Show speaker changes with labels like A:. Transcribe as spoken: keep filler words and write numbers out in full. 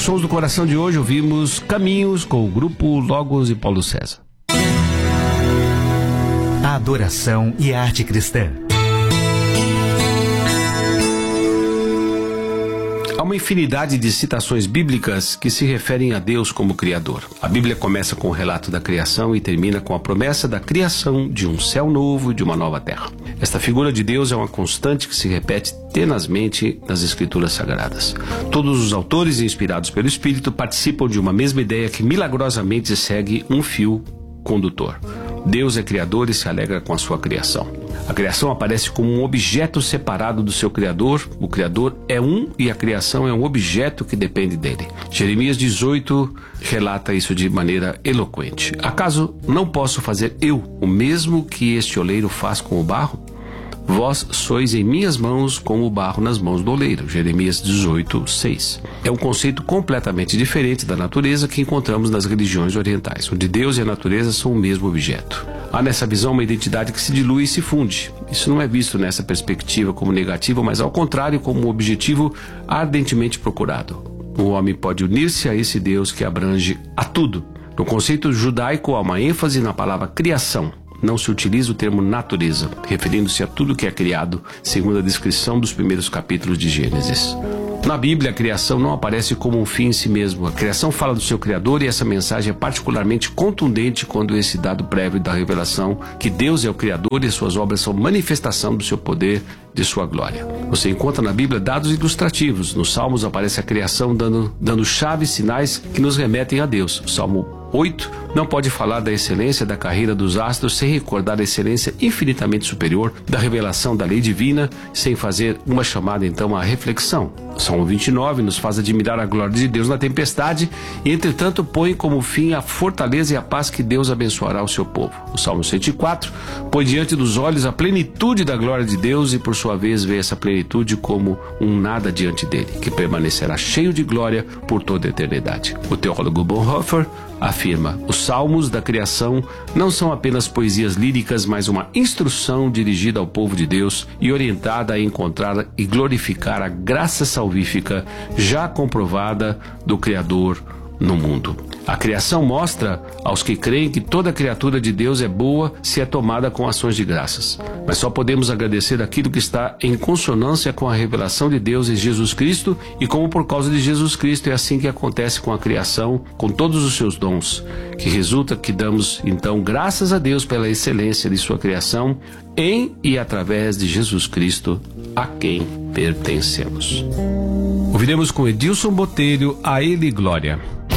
A: Sons do Coração de hoje ouvimos Caminhos com o grupo Logos e Paulo César.
B: A adoração e a arte cristã.
A: Há uma infinidade de citações bíblicas que se referem a Deus como Criador. A Bíblia começa com o relato da criação e termina com a promessa da criação de um céu novo e de uma nova terra. Esta figura de Deus é uma constante que se repete tenazmente nas Escrituras Sagradas. Todos os autores inspirados pelo Espírito participam de uma mesma ideia que milagrosamente segue um fio condutor. Deus é criador e se alegra com a sua criação. A criação aparece como um objeto separado do seu Criador. O Criador é um e a criação é um objeto que depende dele. Jeremias dezoito relata isso de maneira eloquente. Acaso não posso fazer eu o mesmo que este oleiro faz com o barro? Vós sois em minhas mãos como o barro nas mãos do oleiro. Jeremias dezoito, seis. É um conceito completamente diferente da natureza que encontramos nas religiões orientais, onde Deus e a natureza são o mesmo objeto. Há nessa visão uma identidade que se dilui e se funde. Isso não é visto nessa perspectiva como negativa, mas ao contrário como um objetivo ardentemente procurado. O homem pode unir-se a esse Deus que abrange a tudo. No conceito judaico há uma ênfase na palavra criação. Não se utiliza o termo natureza, referindo-se a tudo que é criado, segundo a descrição dos primeiros capítulos de Gênesis. Na Bíblia, a criação não aparece como um fim em si mesmo. A criação fala do seu Criador e essa mensagem é particularmente contundente quando esse dado prévio da revelação que Deus é o Criador e suas obras são manifestação do seu poder, de sua glória. Você encontra na Bíblia dados ilustrativos. Nos Salmos aparece a criação dando, dando chaves, sinais que nos remetem a Deus. O Salmo oito não pode falar da excelência da carreira dos astros sem recordar a excelência infinitamente superior da revelação da lei divina, sem fazer uma chamada então à reflexão. O Salmo vinte e nove nos faz admirar a glória de Deus na tempestade e entretanto põe como fim a fortaleza e a paz que Deus abençoará o seu povo. O Salmo cento e quatro põe diante dos olhos a plenitude da glória de Deus e por sua vez vê essa plenitude como um nada diante dele, que permanecerá cheio de glória por toda a eternidade. O teólogo Bonhoeffer afirma: os salmos da criação não são apenas poesias líricas, mas uma instrução dirigida ao povo de Deus e orientada a encontrar e glorificar a graça salvífica já comprovada do Criador no mundo. A criação mostra aos que creem que toda criatura de Deus é boa se é tomada com ações de graças. Mas só podemos agradecer aquilo que está em consonância com a revelação de Deus em Jesus Cristo, e como por causa de Jesus Cristo é assim que acontece com a criação, com todos os seus dons, que resulta que damos então graças a Deus pela excelência de sua criação em e através de Jesus Cristo, a quem pertencemos. Ouviremos com Edilson Botelho, A Ele Glória.